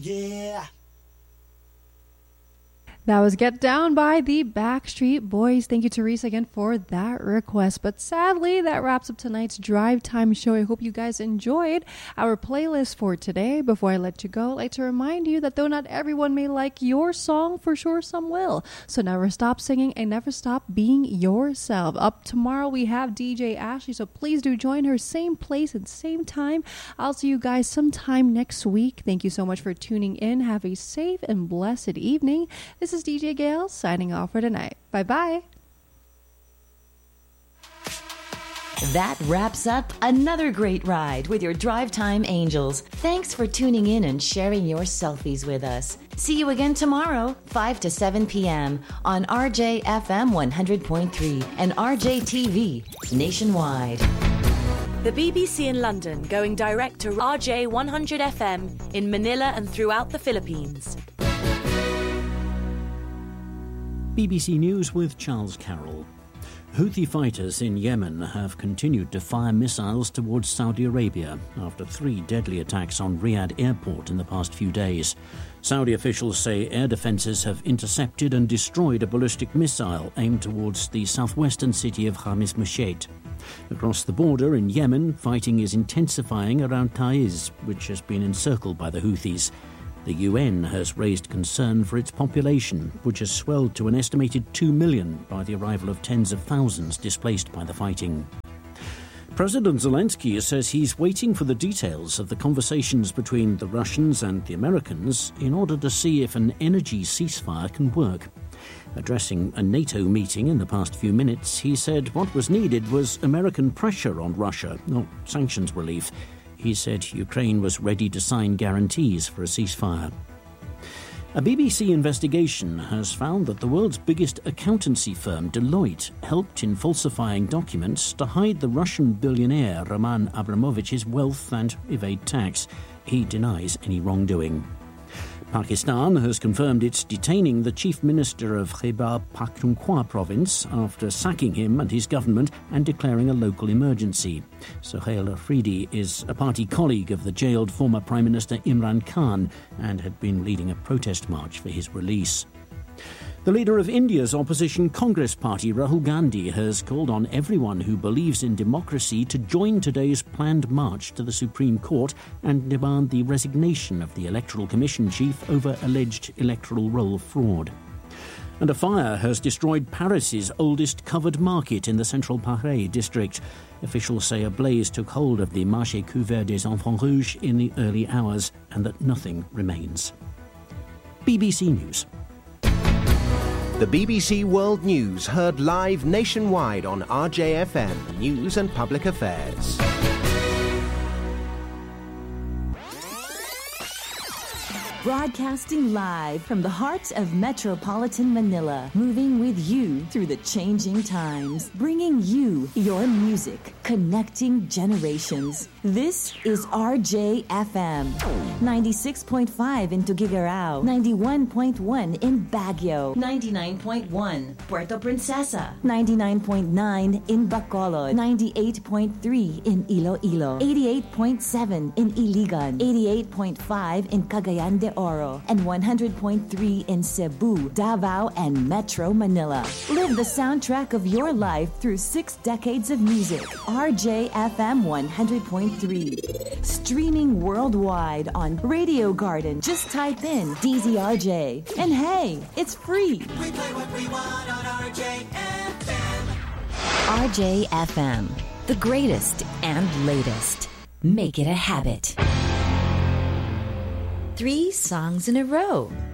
Yeah. That was Get Down by the Backstreet Boys. Thank you, Teresa, again for that request. But sadly, that wraps up tonight's Drive Time show. I hope you guys enjoyed our playlist for today. Before I let you go, I'd like to remind you that though not everyone may like your song, for sure some will. So never stop singing and never stop being yourself. Up tomorrow, we have DJ Ashley, so please do join her. Same place and same time. I'll see you guys sometime next week. Thank you so much for tuning in. Have a safe and blessed evening. This is DJ Gail signing off for tonight. Bye-bye. That wraps up another great ride with your Drive Time Angels. Thanks for tuning in and sharing your selfies with us. See you again tomorrow, 5 to 7 p.m. on RJFM 100.3 and RJTV nationwide. The BBC in London going direct to RJ 100 FM in Manila and throughout the Philippines. BBC News with Charles Carroll. Houthi fighters in Yemen have continued to fire missiles towards Saudi Arabia after 3 deadly attacks on Riyadh airport in the past few days. Saudi officials say air defences have intercepted and destroyed a ballistic missile aimed towards the southwestern city of Khamis Mashet. Across the border in Yemen, fighting is intensifying around Taiz, which has been encircled by the Houthis. The UN has raised concern for its population, which has swelled to an estimated 2 million by the arrival of tens of thousands displaced by the fighting. President Zelensky says he's waiting for the details of the conversations between the Russians and the Americans in order to see if an energy ceasefire can work. Addressing a NATO meeting in the past few minutes, he said what was needed was American pressure on Russia, not sanctions relief. He said Ukraine was ready to sign guarantees for a ceasefire. A BBC investigation has found that the world's biggest accountancy firm, Deloitte, helped in falsifying documents to hide the Russian billionaire Roman Abramovich's wealth and evade tax. He denies any wrongdoing. Pakistan has confirmed it's detaining the chief minister of Khyber Pakhtunkhwa province after sacking him and his government and declaring a local emergency. Sohail Afridi is a party colleague of the jailed former Prime Minister Imran Khan and had been leading a protest march for his release. The leader of India's opposition Congress party, Rahul Gandhi, has called on everyone who believes in democracy to join today's planned march to the Supreme Court and demand the resignation of the Electoral Commission chief over alleged electoral roll fraud. And a fire has destroyed Paris's oldest covered market in the central Paris district. Officials say a blaze took hold of the Marché Couvert des Enfants Rouges in the early hours and that nothing remains. BBC News. The BBC World News heard live nationwide on RJFM News and Public Affairs. Broadcasting live from the heart of metropolitan Manila, moving with you through the changing times, bringing you your music, connecting generations. This is RJFM, 96.5 in Tuguegarao, 91.1 in Baguio, 99.1 Puerto Princesa, 99.9 in Bacolod, 98.3 in Iloilo, 88.7 in Iligan, 88.5 in Cagayan de Oro, and 100.3 in Cebu, Davao, and Metro Manila. Live the soundtrack of your life through 6 decades of music. RJFM 100.3. Streaming worldwide on Radio Garden. Just type in DZRJ. And hey, it's free. We play what we want on RJFM. RJFM, the greatest and latest. Make it a habit. 3 songs in a row.